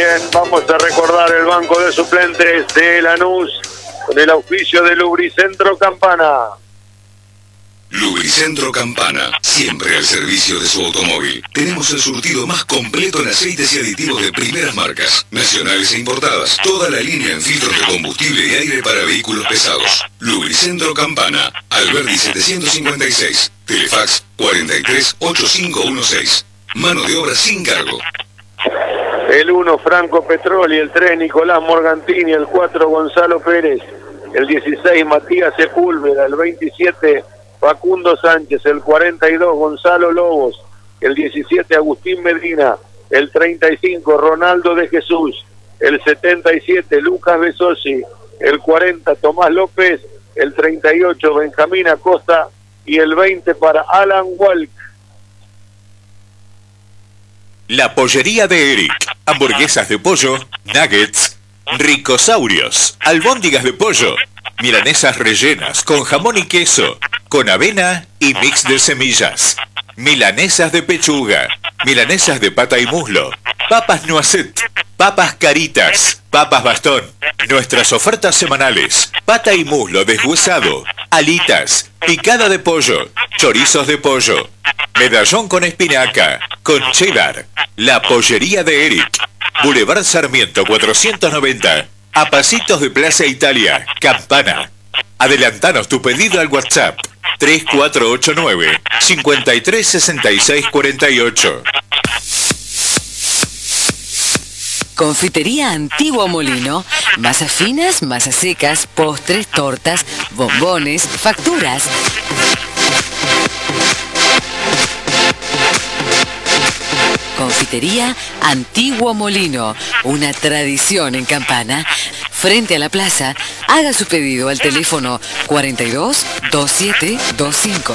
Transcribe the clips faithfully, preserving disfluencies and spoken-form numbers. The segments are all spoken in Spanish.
Bien, vamos a recordar el banco de suplentes de Lanús con el auspicio de Lubricentro Campana. Lubricentro Campana, siempre al servicio de su automóvil. Tenemos el surtido más completo en aceites y aditivos de primeras marcas, nacionales e importadas. Toda la línea en filtros de combustible y aire para vehículos pesados. Lubricentro Campana, Alberdi setecientos cincuenta y seis, Telefax cuarenta y tres ochenta y cinco dieciséis. Mano de obra sin cargo. El uno Franco Petroli, el tres Nicolás Morgantini, el cuatro Gonzalo Pérez, el dieciséis Matías Sepúlveda, el veintisiete Facundo Sánchez, el cuarenta y dos Gonzalo Lobos, el diecisiete Agustín Medina, el treinta y cinco Ronaldo de Jesús, el setenta y siete Lucas Besosi, el cuarenta Tomás López, el treinta y ocho Benjamín Acosta y el veinte para Alan Walk. La pollería de Eric. Hamburguesas de pollo, nuggets, ricosaurios, albóndigas de pollo, milanesas rellenas con jamón y queso, con avena y mix de semillas, milanesas de pechuga, milanesas de pata y muslo, papas noisette, papas caritas, papas bastón, nuestras ofertas semanales, pata y muslo deshuesado, alitas, picada de pollo, chorizos de pollo, medallón con espinaca, con cheddar. La pollería de Eric. Boulevard Sarmiento cuatrocientos noventa. A pasitos de Plaza Italia, Campana. Adelantanos tu pedido al WhatsApp tres cuatro ocho nueve, cinco tres seis seis cuatro ocho. Confitería Antiguo Molino. Masas finas, masas secas, postres, tortas, bombones, facturas. Confitería Antiguo Molino, una tradición en Campana. Frente a la plaza, haga su pedido al teléfono cuarenta y dos veintisiete veinticinco.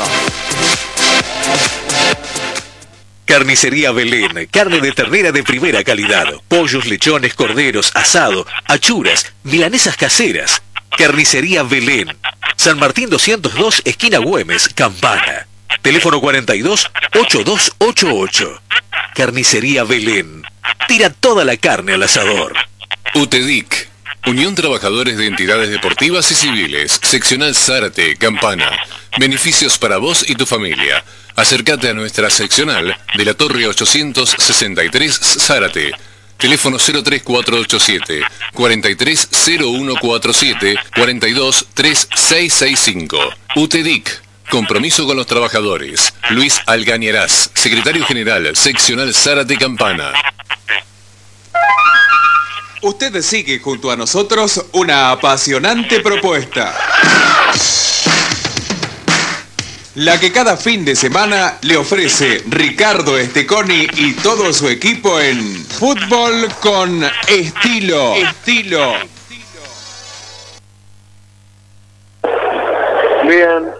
Carnicería Belén, carne de ternera de primera calidad, pollos, lechones, corderos, asado, achuras, milanesas caseras. Carnicería Belén, San Martín doscientos dos, esquina Güemes, Campana. Teléfono cuarenta y dos ochenta y dos ochenta y ocho. Carnicería Belén. Tira toda la carne al asador. UTEDIC, Unión Trabajadores de Entidades Deportivas y Civiles, Seccional Zárate, Campana. Beneficios para vos y tu familia. Acércate a nuestra seccional de la Torre ochocientos sesenta y tres Zárate. Teléfono cero tres cuatro ocho siete, cuarenta y tres cero uno cuarenta y siete, cuarenta y dos treinta y seis sesenta y cinco. UTEDIC. Compromiso con los trabajadores. Luis Algañarás, Secretario General, Seccional Zárate Campana. Usted sigue junto a nosotros una apasionante propuesta. La que cada fin de semana le ofrece Ricardo Esteconi y todo su equipo en Fútbol con Estilo. Estilo. Bien,